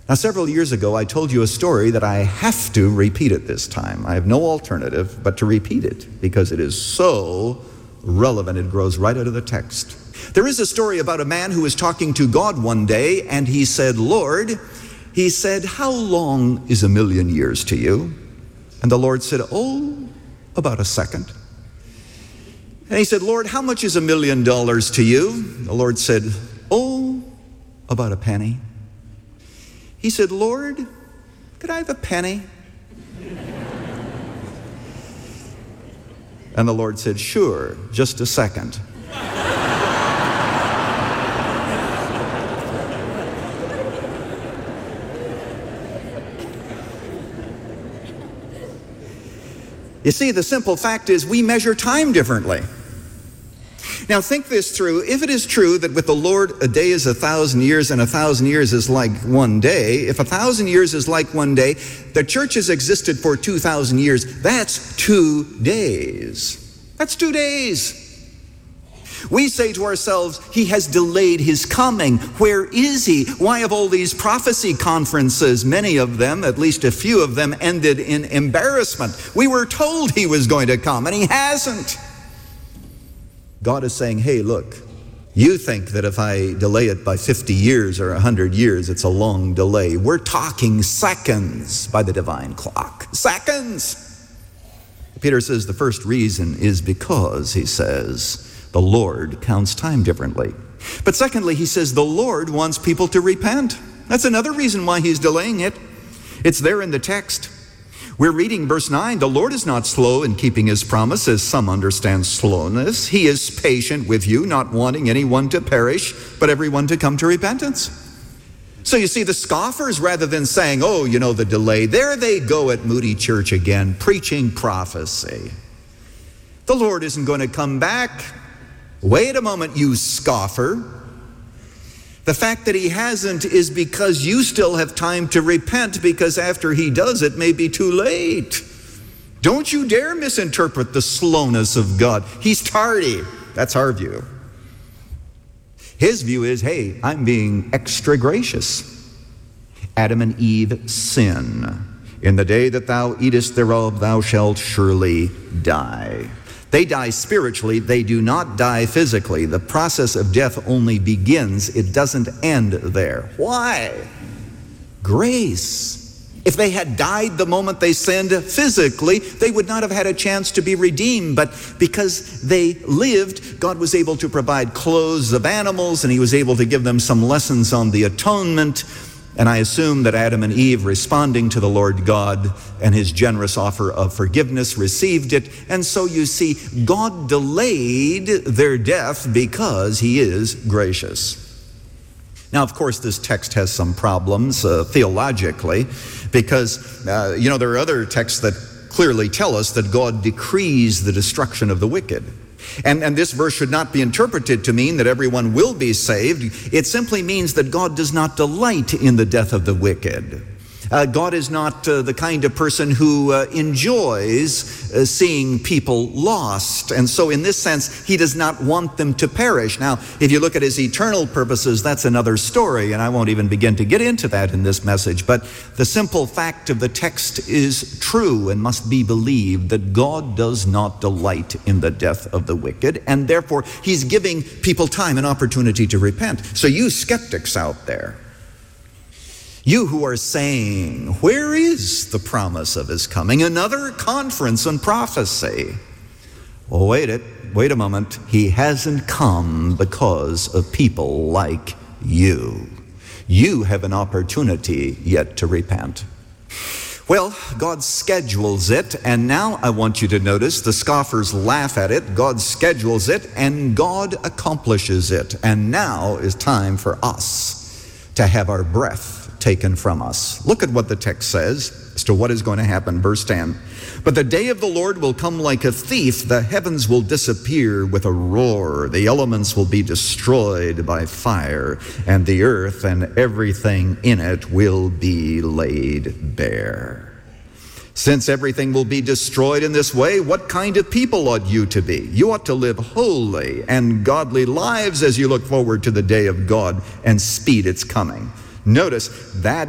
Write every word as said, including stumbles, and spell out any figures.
Now, several years ago, I told you a story that I have to repeat it this time. I have no alternative but to repeat it because it is so relevant. It grows right out of the text. There is a story about a man who was talking to God one day, and he said, Lord, he said, how long is a million years to you? And the Lord said, oh, about a second. And he said, Lord, how much is a million dollars to you? The Lord said, oh, about a penny. He said, Lord, could I have a penny? And the Lord said, sure, just a second. You see, the simple fact is we measure time differently. Now think this through. If it is true that with the Lord a day is a thousand years and a thousand years is like one day, if a thousand years is like one day, the church has existed for two thousand years. That's two days. That's two days. We say to ourselves, he has delayed his coming. Where is he? Why have all these prophecy conferences, many of them, at least a few of them, ended in embarrassment? We were told he was going to come, and he hasn't. God is saying, hey, look, you think that if I delay it by fifty years or one hundred years, it's a long delay. We're talking seconds by the divine clock. Seconds. Peter says the first reason is because, he says, the Lord counts time differently. But secondly, he says the Lord wants people to repent. That's another reason why he's delaying it. It's there in the text. We're reading verse nine. The Lord is not slow in keeping his promise, as some understand slowness. He is patient with you, not wanting anyone to perish, but everyone to come to repentance. So you see, the scoffers, rather than saying, oh, you know, the delay, there they go at Moody Church again, preaching prophecy. The Lord isn't going to come back. Wait a moment, you scoffer. The fact that he hasn't is because you still have time to repent, because after he does, it may be too late. Don't you dare misinterpret the slowness of God. He's tardy. That's our view. His view is, hey, I'm being extra gracious. Adam and Eve sin. In the day that thou eatest thereof, thou shalt surely die. They die spiritually, they do not die physically. The process of death only begins, it doesn't end there. Why? Grace. If they had died the moment they sinned physically, they would not have had a chance to be redeemed. But because they lived, God was able to provide clothes of animals, and he was able to give them some lessons on the atonement. And I assume that Adam and Eve, responding to the Lord God and his generous offer of forgiveness, received it. And so you see, God delayed their death because he is gracious. Now, of course, this text has some problems uh, theologically, because, uh, you know, there are other texts that clearly tell us that God decrees the destruction of the wicked. And, and this verse should not be interpreted to mean that everyone will be saved. It simply means that God does not delight in the death of the wicked. Uh, God is not uh, the kind of person who uh, enjoys uh, seeing people lost. And so in this sense, he does not want them to perish. Now, if you look at his eternal purposes, that's another story, and I won't even begin to get into that in this message. But the simple fact of the text is true and must be believed, that God does not delight in the death of the wicked, and therefore he's giving people time and opportunity to repent. So you skeptics out there, you who are saying, where is the promise of his coming? Another conference on prophecy. Well, wait it, wait a moment. He hasn't come because of people like you. You have an opportunity yet to repent. Well, God schedules it, and now I want you to notice the scoffers laugh at it. God schedules it, and God accomplishes it. And now is time for us to have our breath taken from us. Look at what the text says as to what is going to happen. Verse ten. But the day of the Lord will come like a thief. The heavens will disappear with a roar. The elements will be destroyed by fire, and the earth and everything in it will be laid bare. Since everything will be destroyed in this way, what kind of people ought you to be? You ought to live holy and godly lives as you look forward to the day of God and speed its coming. Notice that